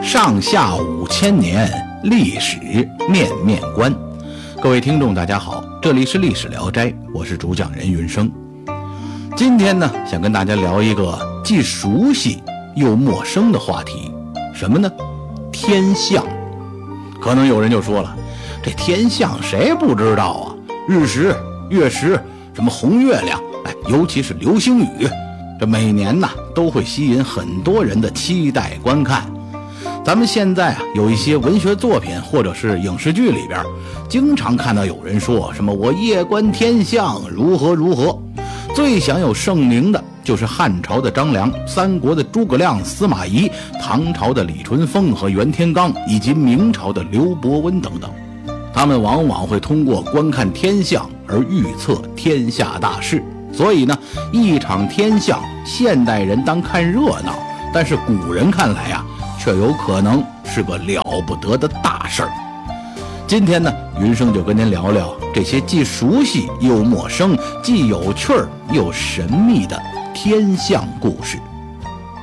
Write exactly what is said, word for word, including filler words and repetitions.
上下五千年，历史面面观。各位听众大家好，这里是历史聊斋，我是主讲人云生。今天呢，想跟大家聊一个既熟悉又陌生的话题，什么呢？天象。可能有人就说了，这天象谁不知道啊？日食、月食，什么红月亮，哎，尤其是流星雨，这每年呢都会吸引很多人的期待观看。咱们现在啊有一些文学作品或者是影视剧里边，经常看到有人说什么我夜观天象如何如何。最享有盛名的就是汉朝的张良、三国的诸葛亮、司马懿、唐朝的李淳风和袁天罡，以及明朝的刘伯温等等。他们往往会通过观看天象而预测天下大事。所以呢，一场天象，现代人当看热闹，但是古人看来啊，却有可能是个了不得的大事儿。今天呢，云生就跟您聊聊这些既熟悉又陌生，既有趣儿又神秘的天象故事。